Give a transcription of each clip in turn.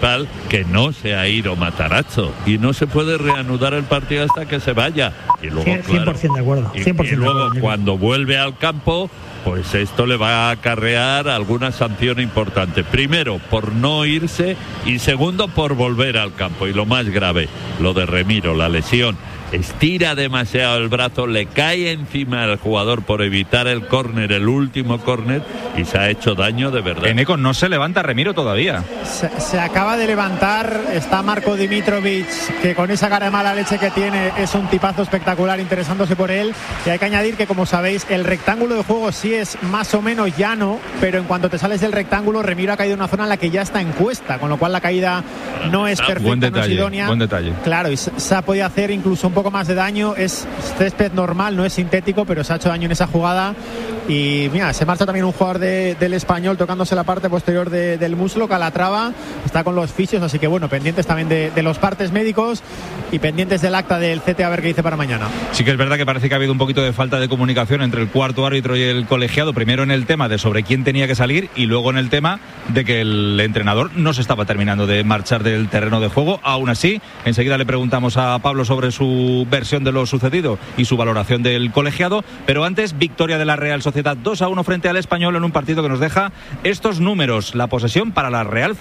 que no sea Iro Matarazzo y no se puede reanudar el partido hasta que se vaya. Y luego, 100% de acuerdo. 100% y luego de acuerdo. Cuando vuelve al campo, pues esto le va a acarrear alguna sanción importante. Primero, por no irse, y segundo, por volver al campo. Y lo más grave, lo de Remiro, la lesión. Estira demasiado el brazo, le cae encima al jugador por evitar el córner, el último córner, y se ha hecho daño de verdad. Eneco, no se levanta Remiro todavía. Se acaba de levantar, está Marko Dimitrovic, que con esa cara de mala leche que tiene es un tipazo espectacular, interesándose por él. Y hay que añadir que, como sabéis, el rectángulo de juego sí es más o menos llano, pero en cuanto te sales del rectángulo, Remiro ha caído en una zona en la que ya está en cuesta, con lo cual la caída no es perfecta, buen detalle, no es idónea. Buen detalle. Claro, y se ha podido hacer incluso un poco más de daño. Es césped normal, no es sintético, pero se ha hecho daño en esa jugada. Y mira, se marcha también un jugador del Español tocándose la parte posterior del muslo, Calatrava, está con los fisios, así que bueno, pendientes también de los partes médicos y pendientes del acta del CT, a ver qué dice para mañana. Sí que es verdad que parece que ha habido un poquito de falta de comunicación entre el cuarto árbitro y el colegiado, primero en el tema de sobre quién tenía que salir y luego en el tema de que el entrenador no se estaba terminando de marchar del terreno de juego. Aún así, enseguida le preguntamos a Pablo sobre su versión de lo sucedido y su valoración del colegiado, pero antes, victoria de la Real Sociedad 2-1 frente al Español en un partido que nos deja estos números: la posesión para la Real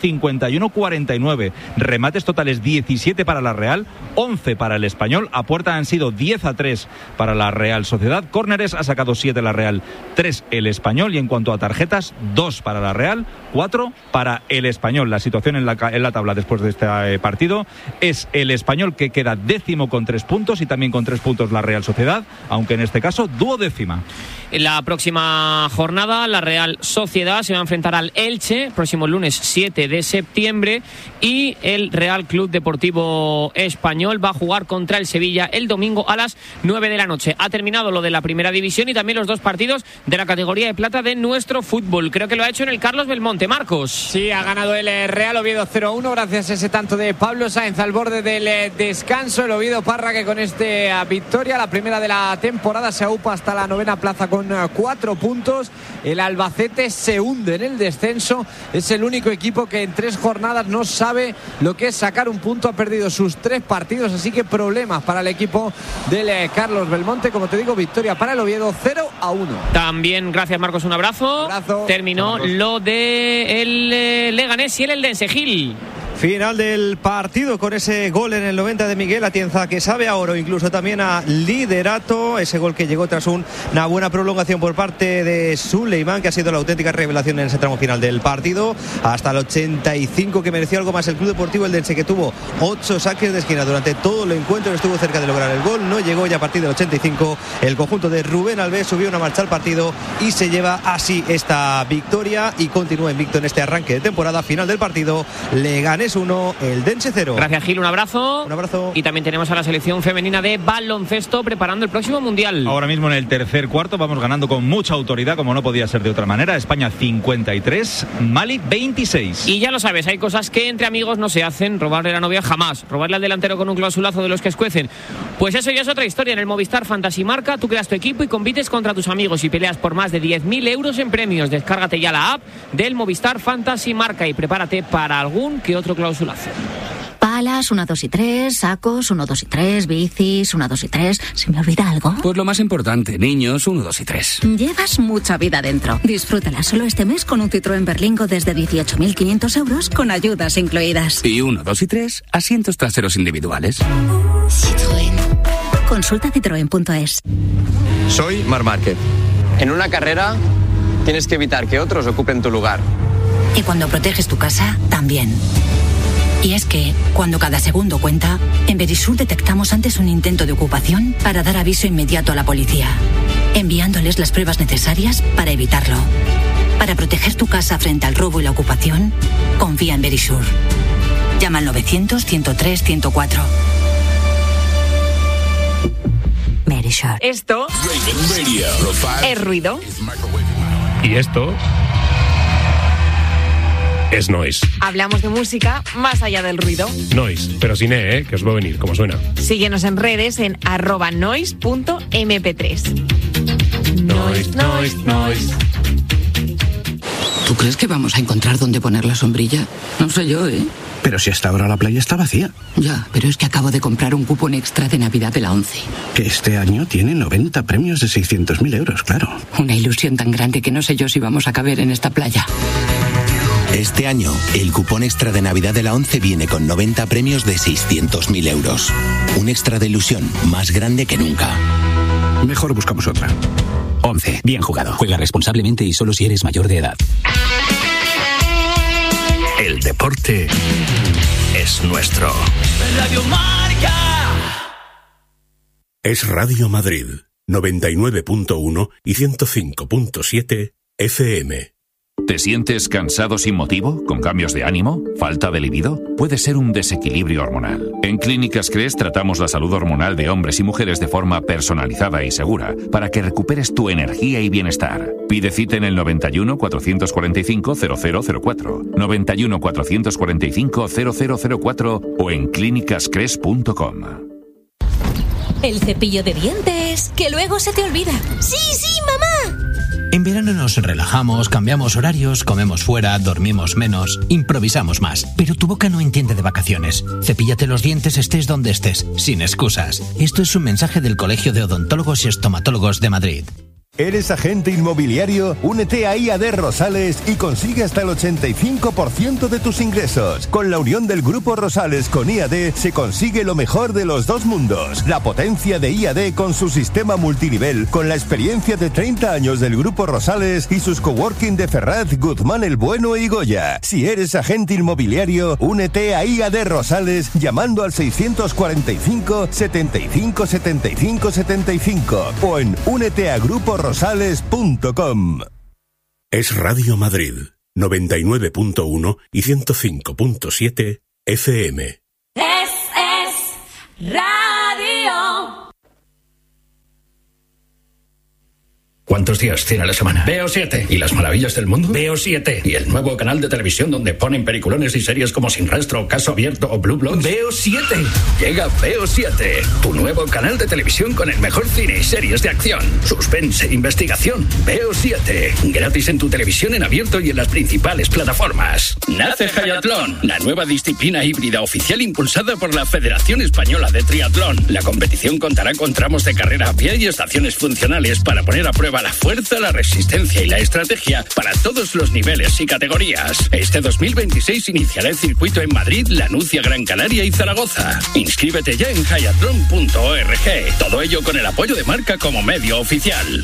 51-49, remates totales 17 para la Real, 11 para el Español, a puerta han sido 10-3 para la Real Sociedad, córneres ha sacado 7 la Real, 3 el Español, y en cuanto a tarjetas, 2 para la Real, 4 para el Español. La situación en la tabla después de este partido es el Español, que queda décimo con 3 puntos, y también con 3 puntos la Real Sociedad, aunque en este caso duodécima. En la próxima jornada, la Real Sociedad se va a enfrentar al Elche, próximo lunes 7 de septiembre, y el Real Club Deportivo Español va a jugar contra el Sevilla el domingo a las 9 de la noche. Ha terminado lo de la primera división y también los 2 partidos de la categoría de plata de nuestro fútbol. Creo que lo ha hecho en el Carlos Belmonte. Marcos. Sí, ha ganado el Real Oviedo 0-1 gracias a ese tanto de Pablo Sáenz al borde del descanso. El Oviedo Parra, que con esta victoria, la primera de la temporada, se aupa hasta la 9ª plaza con 4 puntos. El Albacete se hunde en el descenso. Es el único equipo que en 3 jornadas no sabe lo que es sacar un punto. Ha perdido sus 3 partidos, así que problemas para el equipo del Carlos Belmonte. Como te digo, victoria para el Oviedo 0-1. También, gracias Marcos, un abrazo. Terminó lo de el Leganés y el Eldense. Gil. Final del partido con ese gol en el 90 de Miguel Atienza, que sabe a oro, incluso también a liderato. Ese gol que llegó tras una buena prolongación por parte de Suleiman, que ha sido la auténtica revelación en ese tramo final del partido. Hasta el 85, que mereció algo más el Club Deportivo Eldense, que tuvo 8 saques de esquina durante todo el encuentro. Estuvo cerca de lograr el gol, no llegó, y a partir del 85 el conjunto de Rubén Alves subió una marcha al partido y se lleva así esta victoria y continúa invicto en este arranque de temporada. Final del partido, Leganés 1, Eldense 0. Gracias, Gil, un abrazo. Un abrazo. Y también tenemos a la selección femenina de baloncesto preparando el próximo Mundial. Ahora mismo en el tercer cuarto vamos ganando con mucha autoridad, como no podía ser de otra manera. España 53, Mali 26. Y ya lo sabes, hay cosas que entre amigos no se hacen. Robarle a la novia jamás. Robarle al delantero con un clausulazo de los que escuecen. Pues eso ya es otra historia. En el Movistar Fantasy Marca tú creas tu equipo y compites contra tus amigos y peleas por más de 10.000 euros en premios. Descárgate ya la app del Movistar Fantasy Marca y prepárate para algún que otro clausulazo. Palas, 1, 2 y 3, sacos, 1, 2 y 3, bicis, 1, 2 y 3. ¿Se me olvida algo? Pues lo más importante, niños, 1, 2 y 3. Llevas mucha vida dentro. Disfrútala solo este mes con un Citroën Berlingo desde 18.500 euros con ayudas incluidas. Y 1, 2 y 3, asientos traseros individuales. Citroën. Consulta citroen.es. Soy Marc Márquez. En una carrera tienes que evitar que otros ocupen tu lugar. Y cuando proteges tu casa, también. Y es que, cuando cada segundo cuenta, en Verisur detectamos antes un intento de ocupación para dar aviso inmediato a la policía, enviándoles las pruebas necesarias para evitarlo. Para proteger tu casa frente al robo y la ocupación, confía en Verisur. Llama al 900-103-104. Verisur. Esto es ruido. Y esto es noise. Hablamos de música más allá del ruido. Noise, pero sin que os va a venir, como suena. Síguenos en redes en @noise.mp3. Noise. ¿Tú crees que vamos a encontrar dónde poner la sombrilla? No sé yo, Pero si hasta ahora la playa está vacía. Ya, pero es que acabo de comprar un cupón extra de Navidad de la ONCE. Que este año tiene 90 premios de 600.000 euros, claro. Una ilusión tan grande que no sé yo si vamos a caber en esta playa. Este año, el cupón extra de Navidad de la ONCE viene con 90 premios de 600.000 euros. Un extra de ilusión más grande que nunca. Mejor buscamos otra. ONCE, bien jugado. Juega responsablemente y solo si eres mayor de edad. El deporte es nuestro. Radio Marca. Es Radio Madrid, 99.1 y 105.7 FM. ¿Te sientes cansado sin motivo? ¿Con cambios de ánimo? ¿Falta de libido? Puede ser un desequilibrio hormonal. En Clínicas Cres tratamos la salud hormonal de hombres y mujeres de forma personalizada y segura para que recuperes tu energía y bienestar. Pide cita en el 91 445 0004, 91 445 0004 o en clínicascres.com. El cepillo de dientes, que luego se te olvida. ¡Sí, mamá! En verano nos relajamos, cambiamos horarios, comemos fuera, dormimos menos, improvisamos más. Pero tu boca no entiende de vacaciones. Cepíllate los dientes estés donde estés, sin excusas. Esto es un mensaje del Colegio de Odontólogos y Estomatólogos de Madrid. ¿Eres agente inmobiliario? Únete a IAD Rosales y consigue hasta el 85% de tus ingresos. Con la unión del Grupo Rosales con IAD se consigue lo mejor de los dos mundos. La potencia de IAD con su sistema multinivel, con la experiencia de 30 años del Grupo Rosales y sus coworking de Ferraz, Guzmán el Bueno y Goya. Si eres agente inmobiliario, únete a IAD Rosales llamando al 645 75 75 75 o en úneteagruporosales.com. Es Radio Madrid, 99.1 y 105.7 FM. Es radio. ¿Cuántos días tiene la semana? Veo 7. ¿Y las maravillas del mundo? Veo 7. ¿Y el nuevo canal de televisión donde ponen peliculones y series como Sin Rastro, Caso Abierto o Blue Bloods? Veo 7. Llega Veo 7, tu nuevo canal de televisión con el mejor cine y series de acción, suspense, investigación. Veo 7. Gratis en tu televisión en abierto y en las principales plataformas. Nace Hayatlón, la nueva disciplina híbrida oficial impulsada por la Federación Española de Triatlón. La competición contará con tramos de carrera a pie y estaciones funcionales para poner a prueba la fuerza, la resistencia y la estrategia para todos los niveles y categorías. Este 2026 iniciará el circuito en Madrid, Lanucia, Gran Canaria y Zaragoza. Inscríbete ya en hayatlon.org. Todo ello con el apoyo de Marca como medio oficial.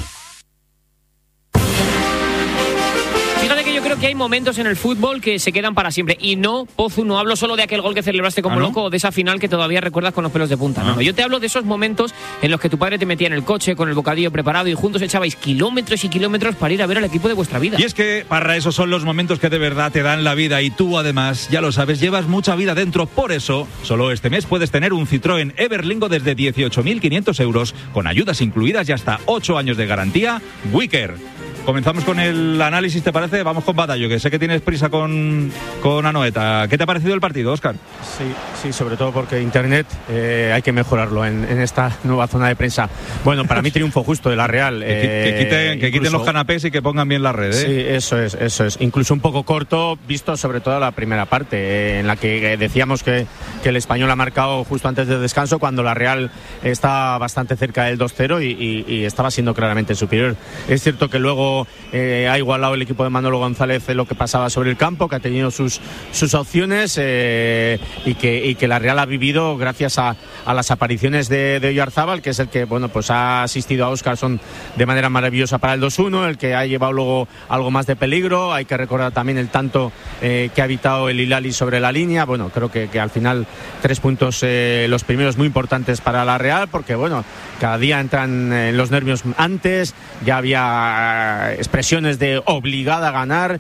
Fíjate que yo creo que hay momentos en el fútbol que se quedan para siempre. Y no, Pozu, no hablo solo de aquel gol que celebraste como loco o de esa final que todavía recuerdas con los pelos de punta. No, yo te hablo de esos momentos en los que tu padre te metía en el coche con el bocadillo preparado y juntos echabais kilómetros y kilómetros para ir a ver al equipo de vuestra vida. Y es que, Parra, esos son los momentos que de verdad te dan la vida. Y tú, además, ya lo sabes, llevas mucha vida dentro. Por eso, solo este mes puedes tener un Citroën Everlingo desde 18.500 euros, con ayudas incluidas y hasta 8 años de garantía. Wicker. Comenzamos con el análisis, ¿te parece? Vamos con Badallo, que sé que tienes prisa con Anoeta. ¿Qué te ha parecido el partido, Óscar? Sí, sobre todo porque Internet hay que mejorarlo en esta nueva zona de prensa. Bueno, para mí triunfo justo de la Real. Que quiten los canapés y que pongan bien la red. Sí, eso es. Incluso un poco corto, visto sobre todo la primera parte, en la que decíamos que el Español ha marcado justo antes del descanso, cuando la Real está bastante cerca del 2-0 y estaba siendo claramente superior. Es cierto que luego ha igualado el equipo de Manolo González lo que pasaba sobre el campo, que ha tenido sus opciones y que la Real ha vivido gracias a las apariciones de Oyarzábal, que es el que pues ha asistido a Óscarson de manera maravillosa para el 2-1, el que ha llevado luego algo más de peligro. Hay que recordar también el tanto que ha evitado el Hilali sobre la línea. Bueno, creo que al final 3 puntos, los primeros muy importantes para la Real, porque cada día entran los nervios antes, ya había expresiones de obligada a ganar,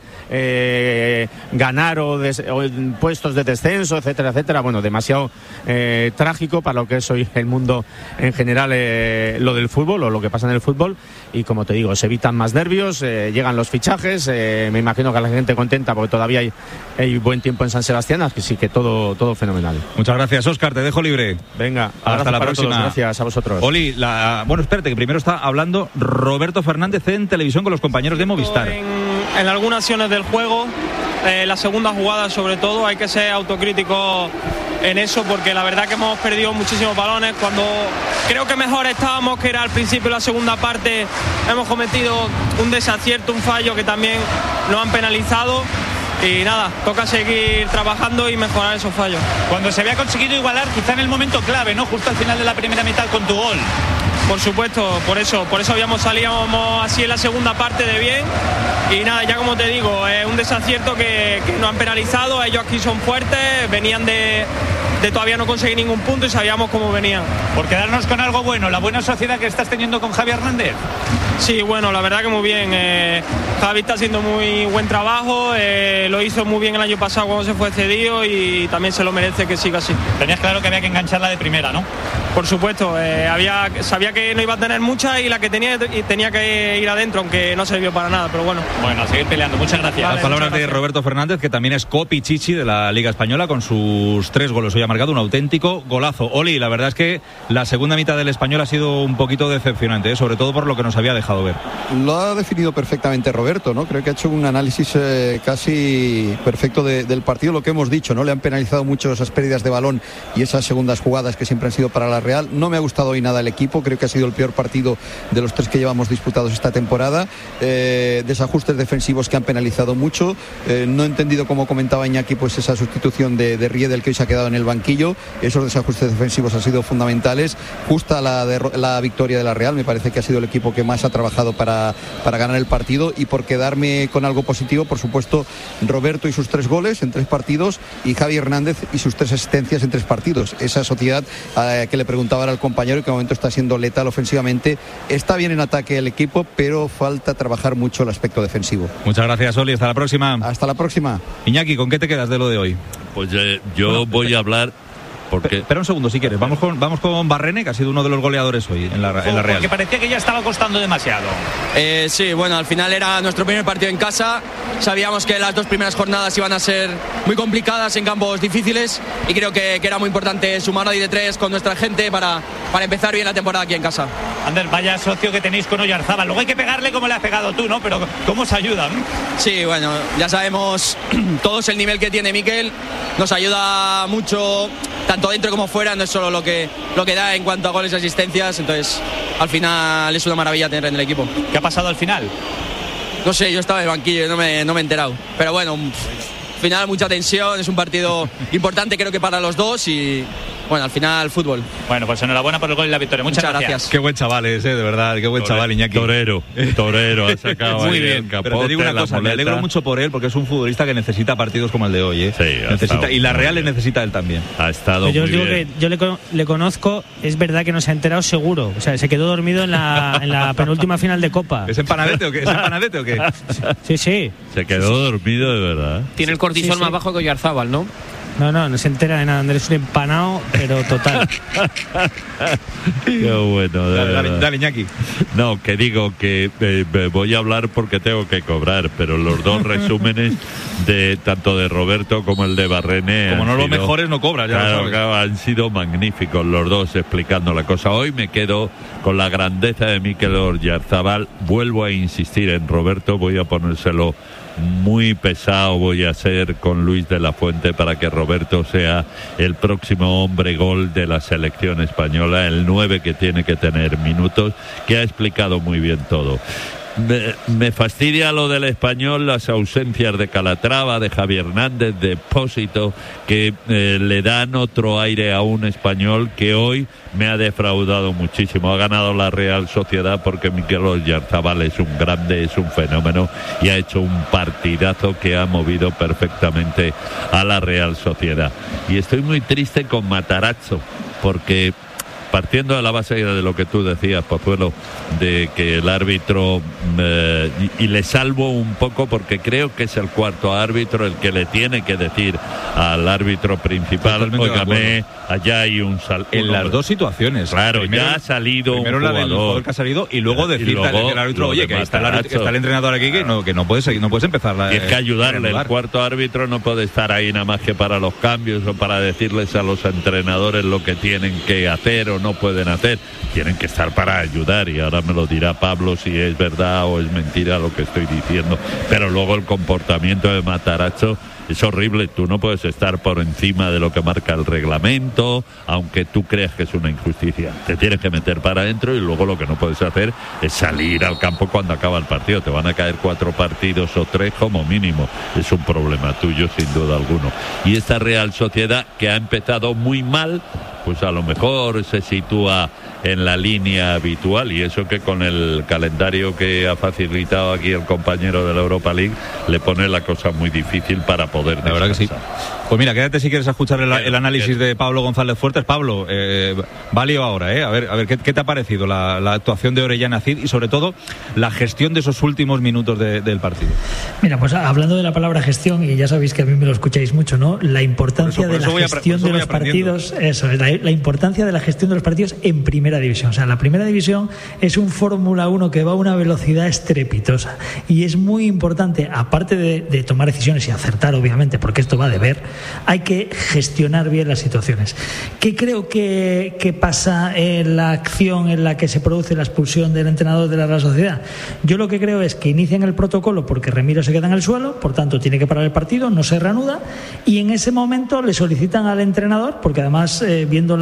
ganar o puestos de descenso, etcétera, etcétera. Bueno, demasiado trágico para lo que es hoy el mundo en general, lo del fútbol o lo que pasa en el fútbol. Y como te digo, se evitan más nervios, llegan los fichajes, me imagino que la gente contenta porque todavía hay buen tiempo en San Sebastián, así que todo fenomenal. Muchas gracias, Óscar, te dejo libre. Venga, hasta la próxima. Todos, gracias a vosotros. Oli, bueno, espérate, que primero está hablando Roberto Fernández en televisión con los compañeros de Movistar. En algunas acciones del juego, la segunda jugada sobre todo, hay que ser autocrítico en eso, porque la verdad que hemos perdido muchísimos balones. Cuando creo que mejor estábamos, que era al principio de la segunda parte, hemos cometido un desacierto, un fallo que también nos han penalizado. Y nada, toca seguir trabajando y mejorar esos fallos. Cuando se había conseguido igualar, quizá en el momento clave, ¿no? Justo al final de la primera mitad con tu gol. Por supuesto, por eso habíamos salido así en la segunda parte de bien. Y nada, ya como te digo, es un desacierto que nos han penalizado. Ellos aquí son fuertes, venían de todavía no conseguir ningún punto y sabíamos cómo venían. Por quedarnos con algo bueno, la buena sociedad que estás teniendo con Javi Hernández. Sí, bueno, la verdad que muy bien. Javi está haciendo muy buen trabajo, lo hizo muy bien el año pasado cuando se fue cedido y también se lo merece que siga así. Tenías claro que había que engancharla de primera, ¿no? Por supuesto, sabía que no iba a tener mucha y la que tenía que ir adentro, aunque no sirvió para nada, pero bueno. Bueno, a seguir peleando, muchas gracias. Las palabras de Roberto Fernández, que también es copichichi de la Liga Española, con sus 3 goles hoy ha marcado, un auténtico golazo. Oli, la verdad es que la segunda mitad del Español ha sido un poquito decepcionante, sobre todo por lo que nos había dejado ver. Lo ha definido perfectamente Roberto, ¿no? Creo que ha hecho un análisis casi perfecto del partido, lo que hemos dicho, ¿no? Le han penalizado mucho esas pérdidas de balón y esas segundas jugadas que siempre han sido para la Real. No me ha gustado hoy nada el equipo, creo que ha sido el peor partido de los 3 que llevamos disputados esta temporada. Desajustes defensivos que han penalizado mucho. No he entendido, como comentaba Iñaki, pues esa sustitución de Riedel, que hoy se ha quedado en el banquillo. Esos desajustes defensivos han sido fundamentales. Justa la victoria de la Real, me parece que ha sido el equipo que más ha trabajado para ganar el partido. Y por quedarme con algo positivo, por supuesto, Roberto y sus 3 goles en 3 partidos y Javi Hernández y sus 3 asistencias en 3 partidos. Esa sociedad que le preguntaba ahora al compañero, que de momento está siendo letal ofensivamente. Está bien en ataque el equipo, pero falta trabajar mucho el aspecto defensivo. Muchas gracias, Oli, hasta la próxima. Hasta la próxima. Iñaki, ¿con qué te quedas de lo de hoy? Pues yo voy a hablar. Porque... Espera un segundo, si quieres. Vamos con Barrene, que ha sido uno de los goleadores hoy en la Real. Porque parecía que ya estaba costando demasiado. Sí, bueno, al final era nuestro primer partido en casa. Sabíamos que las 2 primeras jornadas iban a ser muy complicadas en campos difíciles y creo que era muy importante sumar ahí de 3 con nuestra gente para empezar bien la temporada aquí en casa. Ander, vaya socio que tenéis con Oyarzábal. Luego hay que pegarle como le has pegado tú, ¿no? Pero ¿cómo se ayudan? Sí, bueno, ya sabemos todos el nivel que tiene Mikel. Nos ayuda mucho, tanto dentro como fuera, no es solo lo que da en cuanto a goles y asistencias. Entonces, al final es una maravilla tener en el equipo. ¿Qué ha pasado al final? No sé, yo estaba en el banquillo y no me he enterado. Pero bueno, al final mucha tensión, es un partido importante creo que para los dos y... Bueno, al final, fútbol. Bueno, pues enhorabuena por el gol y la victoria. Muchas gracias. Qué buen chaval es, de verdad. Qué buen chaval, Iñaki. Torero, ha sacado muy bien. El capote, pero te digo una cosa, me alegro mucho por él, porque es un futbolista que necesita partidos como el de hoy. Sí, y la Real le necesita a él también. Ha estado yo muy digo bien. Que yo le conozco, es verdad que no se ha enterado seguro. O sea, se quedó dormido en la penúltima final de Copa. ¿Es empanadete o qué? Sí. Se quedó dormido de verdad. Tiene el cortisol más bajo que Oyarzábal, ¿no? No se entera de nada. Andrés es un empanado, pero total. Qué bueno. Dale, Iñaki. No, que digo que voy a hablar porque tengo que cobrar, pero los 2 resúmenes de tanto de Roberto como el de Barrene, como no los mejores no cobran, ya claro, lo sabes. Han sido magníficos los 2 explicando la cosa. Hoy me quedo con la grandeza de Mikel Oyarzábal. Vuelvo a insistir en Roberto, voy a ponérselo muy pesado, voy a ser con Luis de la Fuente para que Roberto sea el próximo hombre gol de la selección española, el 9 que tiene que tener minutos, que ha explicado muy bien todo. Me fastidia lo del Español, las ausencias de Calatrava, de Javi Hernández, de Pósito, que le dan otro aire a un Español que hoy me ha defraudado muchísimo. Ha ganado la Real Sociedad porque Mikel Oyarzábal es un grande, es un fenómeno y ha hecho un partidazo que ha movido perfectamente a la Real Sociedad. Y estoy muy triste con Matarazzo porque... Partiendo de la base de lo que tú decías, Pozuelo, de que el árbitro, y le salvo un poco porque creo que es el cuarto árbitro el que le tiene que decir al árbitro principal, óigame, allá hay un salto. En las 2 situaciones. Claro, primero, ya ha salido un jugador. Primero el jugador que ha salido y luego decirle al árbitro, oye, que está el entrenador aquí, que no puedes empezar. Tienes que ayudarle, el cuarto árbitro no puede estar ahí nada más que para los cambios o para decirles a los entrenadores lo que tienen que hacer pero no pueden hacer. Tienen que estar para ayudar, y ahora me lo dirá Pablo si es verdad o es mentira lo que estoy diciendo. Pero luego el comportamiento de Matarazzo es horrible. Tú no puedes estar por encima de lo que marca el reglamento, aunque tú creas que es una injusticia. Te tienes que meter para adentro, y luego lo que no puedes hacer es salir al campo cuando acaba el partido. Te van a caer 4 partidos o 3 como mínimo. Es un problema tuyo sin duda alguno. Y esta Real Sociedad, que ha empezado muy mal, pues a lo mejor se sitúa en la línea habitual, y eso que con el calendario que ha facilitado aquí el compañero de la Europa League le pone la cosa muy difícil para poder descansar. La verdad que sí. Pues mira, quédate si quieres escuchar el análisis de Pablo González Fuertes. Pablo, válido ahora, a ver ¿qué te ha parecido la actuación de Orellana Cid y sobre todo la gestión de esos últimos minutos del partido? Mira, pues hablando de la palabra gestión, y ya sabéis que a mí me lo escucháis mucho, ¿no? La importancia de la gestión de los partidos, eso es, la importancia de la gestión de los partidos en primera división. O sea, la primera división es un Fórmula 1 que va a una velocidad estrepitosa, y es muy importante, aparte de tomar decisiones y acertar, obviamente, porque esto va de ver, hay que gestionar bien las situaciones. ¿Qué creo que pasa en la acción en la que se produce la expulsión del entrenador de la Real Sociedad? Yo lo que creo es que inician el protocolo porque Remiro se queda en el suelo, por tanto tiene que parar el partido, no se reanuda, y en ese momento le solicitan al entrenador, porque además viendo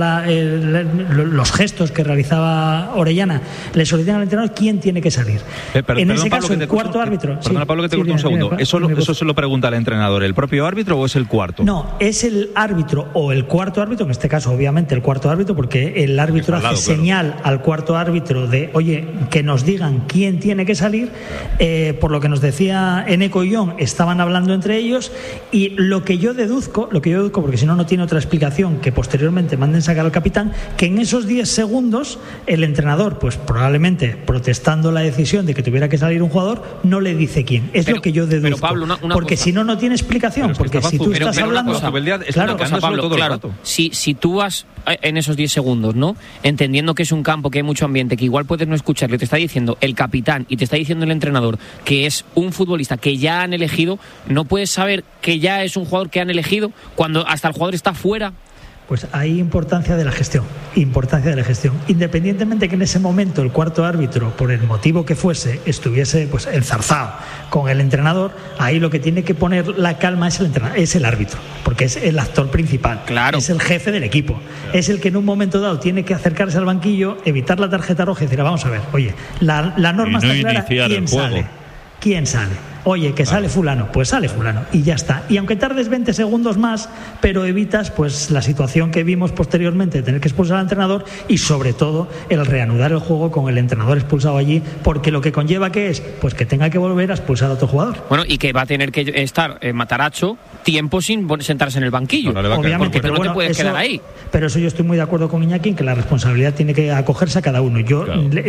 los gestos que realizaba Orellana, le solicitan al entrenador quién tiene que salir. En ese caso, el cuarto árbitro. Perdona, Pablo, que te corto un segundo. ¿Eso se lo pregunta al entrenador, el propio árbitro, o es el cuarto? No, es el árbitro o el cuarto árbitro, en este caso obviamente el cuarto árbitro, porque el árbitro hace señal al cuarto árbitro de, oye, que nos digan quién tiene que salir. Por lo que nos decía Eneco y John, estaban hablando entre ellos, y lo que yo deduzco, porque si no, no tiene otra explicación, que posteriormente manden sacar al capitán, que en esos 10 segundos el entrenador, pues probablemente protestando la decisión de que tuviera que salir un jugador, no le dice quién. Es lo que yo deduzco. Pero Pablo, porque si no, no tiene explicación, porque si tú estás hablando... Claro, Pablo, claro. Si tú vas en esos 10 segundos, ¿no? Entendiendo que es un campo, que hay mucho ambiente, que igual puedes no escucharle, te está diciendo el capitán y te está diciendo el entrenador que es un futbolista que ya han elegido, no puedes saber que ya es un jugador que han elegido cuando hasta el jugador está fuera. Pues hay importancia de la gestión. Independientemente que en ese momento el cuarto árbitro, por el motivo que fuese, estuviese pues enzarzado con el entrenador, ahí lo que tiene que poner la calma es el entrenador, es el árbitro, porque es el actor principal, claro. Es el jefe del equipo, es el que en un momento dado tiene que acercarse al banquillo, evitar la tarjeta roja y decir, vamos a ver, oye, la norma está clara, ¿quién sale? Oye, que sale fulano, pues sale fulano y ya está. Y aunque tardes 20 segundos más, pero evitas pues la situación que vimos posteriormente de tener que expulsar al entrenador, y sobre todo el reanudar el juego con el entrenador expulsado allí, porque lo que conlleva que es pues que tenga que volver a expulsar a otro jugador. Bueno, y que va a tener que estar Matarazzo tiempo sin sentarse en el banquillo. Obviamente, pero no te puedes quedar ahí. Pero eso yo estoy muy de acuerdo con Iñaki, en que la responsabilidad tiene que acogerse a cada uno. Yo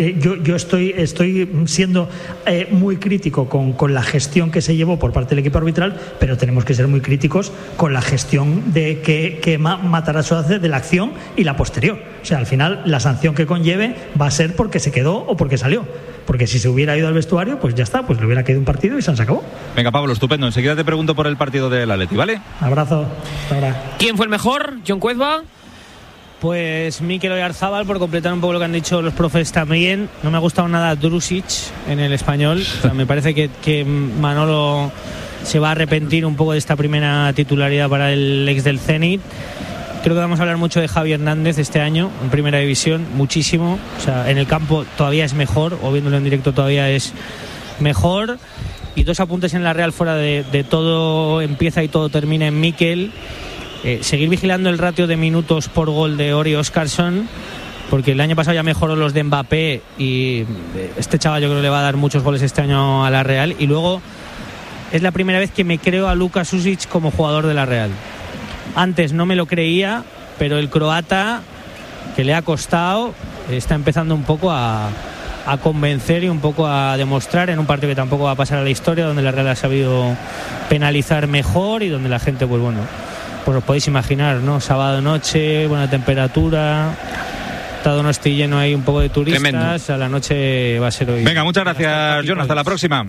estoy siendo muy crítico con la gestión que se llevó por parte del equipo arbitral, pero tenemos que ser muy críticos con la gestión de que Matarazzo hace de la acción y la posterior. O sea, al final la sanción que conlleve va a ser porque se quedó o porque salió. Porque si se hubiera ido al vestuario, pues ya está, pues le hubiera quedado un partido y se acabó. Venga, Pablo, estupendo. Enseguida te pregunto por el partido del Atleti, ¿vale? Abrazo. Hasta ahora. ¿Quién fue el mejor? ¿John Cuezba? Pues Mikel Oyarzabal, por completar un poco lo que han dicho los profes también. No me ha gustado nada Drusic en el Español. O sea, me parece que Manolo se va a arrepentir un poco de esta primera titularidad para el ex del Zenit. Creo que vamos a hablar mucho de Javi Hernández este año en primera división, muchísimo. O sea, en el campo todavía es mejor, o viéndolo en directo todavía es mejor. Y 2 apuntes en la Real fuera de todo empieza y todo termina en Mikel. Seguir vigilando el ratio de minutos por gol de Ori Óscarsson, porque el año pasado ya mejoró los de Mbappé, y este chaval yo creo que le va a dar muchos goles este año a la Real. Y luego es la primera vez que me creo a Luka Susic como jugador de la Real. Antes no me lo creía, pero el croata, que le ha costado, está empezando un poco a convencer y un poco a demostrar en un partido que tampoco va a pasar a la historia, donde la Real ha sabido penalizar mejor y donde la gente, pues bueno, pues os podéis imaginar, ¿no? Sábado noche, buena temperatura, Estado no estoy lleno, hay un poco de turistas. Tremendo. A la noche va a ser hoy. Venga, muchas gracias, John. Hasta la próxima.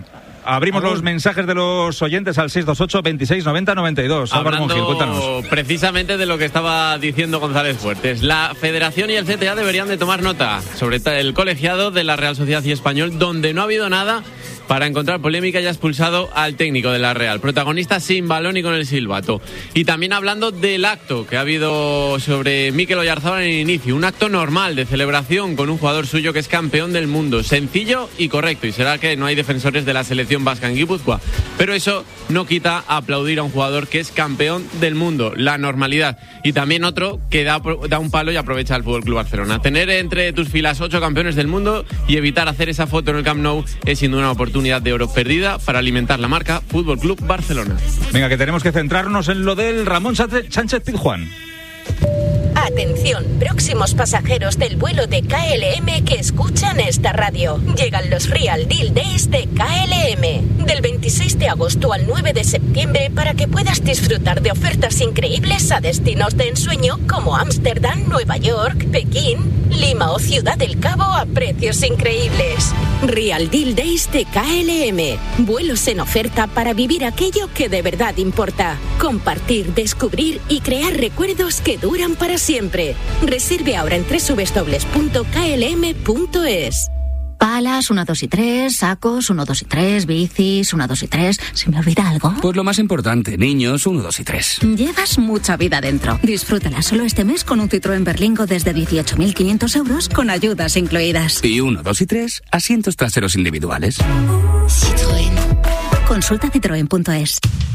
Abrimos los mensajes de los oyentes al 628 26 90 92. Álvaro Monjil, cuéntanos. Precisamente de lo que estaba diciendo González Fuertes. La Federación y el CTA deberían de tomar nota sobre el colegiado de la Real Sociedad y Español, donde no ha habido nada para encontrar polémica y ha expulsado al técnico de la Real. Protagonista sin balón y con el silbato. Y también hablando del acto que ha habido sobre Mikel Oyarzábal en el inicio. Un acto normal de celebración con un jugador suyo que es campeón del mundo. Sencillo y correcto. Y será que no hay defensores de la selección vasca en Guipúzcoa. Pero eso no quita aplaudir a un jugador que es campeón del mundo. La normalidad. Y también otro que da un palo y aprovecha al FC Barcelona. Tener entre tus filas 8 campeones del mundo y evitar hacer esa foto en el Camp Nou es sin duda una oportunidad de oro perdida para alimentar la marca Fútbol Club Barcelona. Venga, que tenemos que centrarnos en lo del Ramón Sánchez Pizjuán. Atención, próximos pasajeros del vuelo de KLM que escuchan esta radio. Llegan los Real Deal Days de KLM. Del 26 de agosto al 9 de septiembre para que puedas disfrutar de ofertas increíbles a destinos de ensueño como Ámsterdam, Nueva York, Pekín, Lima o Ciudad del Cabo a precios increíbles. Real Deal Days de KLM. Vuelos en oferta para vivir aquello que de verdad importa. Compartir, descubrir y crear recuerdos que duran para siempre. Reserve ahora en www.klm.es. Palas, 1, 2 y 3, sacos, 1, 2 y 3, bicis, 1, 2 y 3. ¿Se me olvida algo? Pues lo más importante, niños, 1, 2 y 3. Llevas mucha vida dentro. Disfrútala solo este mes con un Citroën Berlingo desde 18.500 euros con ayudas incluidas. Y 1, 2 y 3, asientos traseros individuales. Citroën. Consulta citroen.es.